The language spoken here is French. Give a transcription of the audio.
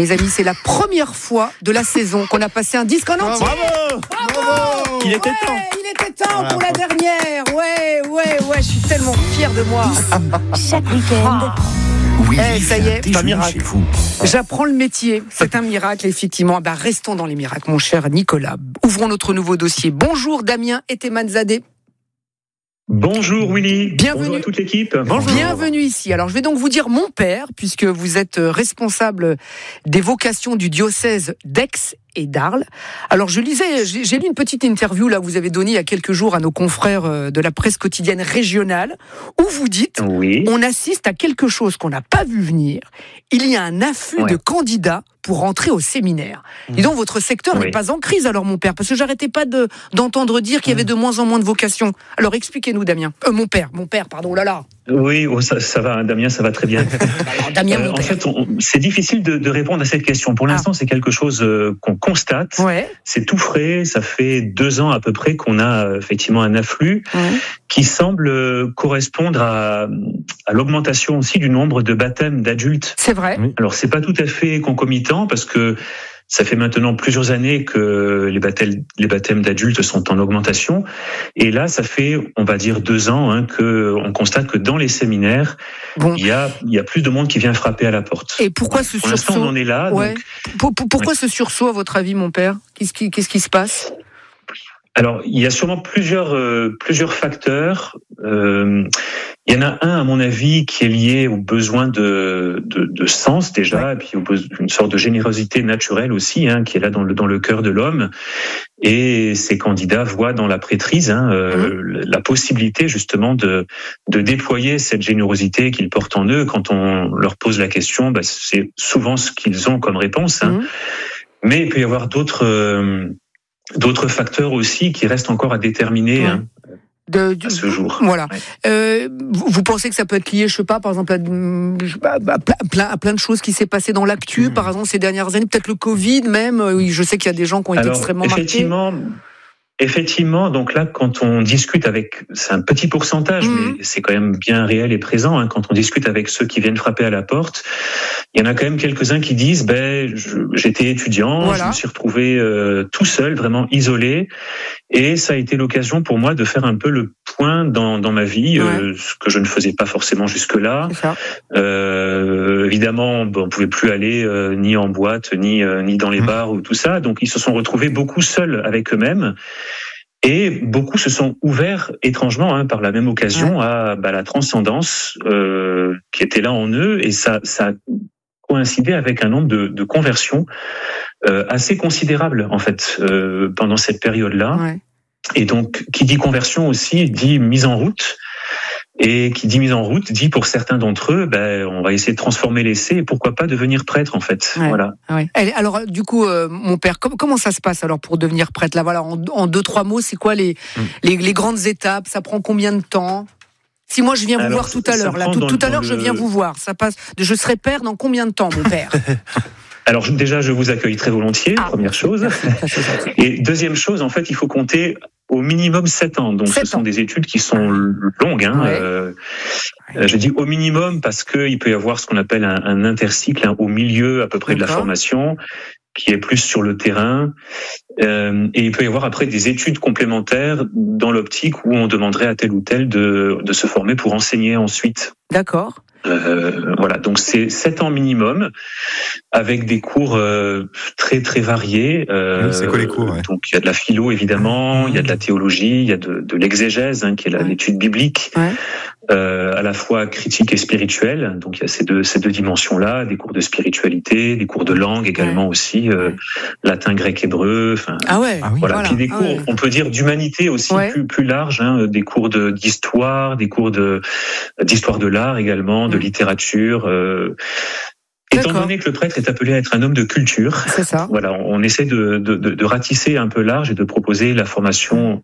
Mes amis, c'est la première fois de la saison qu'on a passé un disque en entier. Bravo. Il était temps. Il était temps pour la dernière. Ouais, je suis tellement fière de moi. Chaque week-end. Oui, ça y est, c'est un miracle. J'apprends le métier. C'est un miracle, effectivement. Restons dans les miracles, mon cher Nicolas. Ouvrons notre nouveau dossier. Bonjour Damien Etemanzadeh. Bonjour Willy, bienvenue. Bonjour à toute l'équipe. Bonjour. Bienvenue ici. Alors je vais donc vous dire mon père, puisque vous êtes responsable des vocations du diocèse d'Aix et d'Arles. Alors j'ai lu une petite interview là que vous avez donnée il y a quelques jours à nos confrères de la presse quotidienne régionale, où vous dites on assiste à quelque chose qu'on n'a pas vu venir. Il y a un afflux de candidats pour rentrer au séminaire. Et donc votre secteur n'est pas en crise alors mon père, parce que j'arrêtais pas d'entendre dire qu'il y avait de moins en moins de vocations. Alors expliquez-nous Damien. Mon père, pardon, là. Oui, ça va, Damien, ça va très bien. Alors, Damien, mon père. En fait, c'est difficile de répondre à cette question. Pour l'instant, c'est quelque chose qu'on constate. C'est tout frais. Ça fait 2 ans à peu près qu'on a effectivement un afflux qui semble correspondre à l'augmentation aussi du nombre de baptêmes d'adultes. C'est vrai. Alors, c'est pas tout à fait concomitant parce que ça fait maintenant plusieurs années que les baptêmes d'adultes sont en augmentation. Et là, ça fait, on va dire, 2 ans qu'on constate que dans les séminaires, il y a plus de monde qui vient frapper à la porte. Et pourquoi ce sursaut ? Pour l'instant, on en est là. Donc... Pourquoi ce sursaut, à votre avis, mon père ? Qu'est-ce qui se passe ? Alors, il y a sûrement plusieurs facteurs. Il y en a un, à mon avis, qui est lié au besoin de sens déjà, et puis une sorte de générosité naturelle aussi, qui est là dans le cœur de l'homme. Et ces candidats voient dans la prêtrise la possibilité justement de déployer cette générosité qu'ils portent en eux. Quand on leur pose la question, c'est souvent ce qu'ils ont comme réponse. Mais il peut y avoir d'autres facteurs aussi qui restent encore à déterminer à ce jour. Voilà. Vous pensez que ça peut être lié, je sais pas, par exemple, à plein de choses qui s'est passé dans l'actu, par exemple, ces dernières années, peut-être le Covid même. Je sais qu'il y a des gens qui ont été extrêmement marqués. Effectivement, donc là, quand on discute c'est un petit pourcentage, mais c'est quand même bien réel et présent, quand on discute avec ceux qui viennent frapper à la porte, il y en a quand même quelques-uns qui disent, j'étais étudiant, je me suis retrouvé tout seul, vraiment isolé, et ça a été l'occasion pour moi de faire un peu le point dans ma vie, ce que je ne faisais pas forcément jusque-là. Évidemment, on pouvait plus aller ni en boîte, ni dans les bars ou tout ça, donc ils se sont retrouvés beaucoup seuls avec eux-mêmes. Et beaucoup se sont ouverts étrangement par la même occasion à la transcendance qui était là en eux, et ça a coïncidé avec un nombre de conversions assez considérable en fait pendant cette période-là. Et donc qui dit conversion aussi dit mise en route. Et qui dit mise en route dit pour certains d'entre eux, on va essayer de transformer l'essai et pourquoi pas devenir prêtre en fait. Voilà. Alors du coup, mon père, comment ça se passe alors pour devenir prêtre là ? Voilà, en 2-3 mots, c'est quoi les grandes étapes ? Ça prend combien de temps ? Si moi je viens vous voir tout à l'heure, tout à l'heure je viens vous voir, ça passe. Je serai père dans combien de temps, mon père ? Alors déjà, je vous accueille très volontiers, première chose. Et deuxième chose, en fait, il faut compter au minimum 7 ans. Donc ce sont des études qui sont longues. Je dis au minimum parce qu'il peut y avoir ce qu'on appelle un intercycle au milieu à peu près de la formation, qui est plus sur le terrain. Et il peut y avoir après des études complémentaires dans l'optique où on demanderait à tel ou tel de se former pour enseigner ensuite. D'accord. Voilà, donc c'est 7 ans minimum, avec des cours très très variés. C'est quoi les cours ? Donc il y a de la philo évidemment, il y a de la théologie, il y a de l'exégèse, qui est l'étude biblique, à la fois critique et spirituelle. Donc il y a ces deux dimensions-là, des cours de spiritualité, des cours de langue également aussi, latin, grec, hébreu. Voilà. Puis des cours, on peut dire d'humanité aussi plus large, des cours d'histoire, des cours d'histoire de l'art également, de littérature. Étant donné que le prêtre est appelé à être un homme de culture, c'est ça. Voilà, on essaie de ratisser un peu large et de proposer la formation